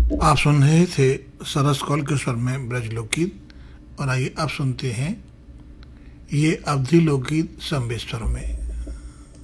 आप सुन रहे थे सरस कौल के स्वर में ब्रज लोकगीत। और आइए अब सुनते हैं ये अवधि लोकगीत संबेश्वर में।